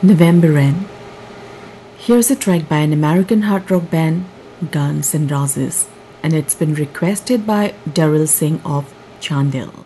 November Rain. Here's a track by an American hard rock band, Guns N' Roses, and it's been requested by Daryl Singh of Chandel.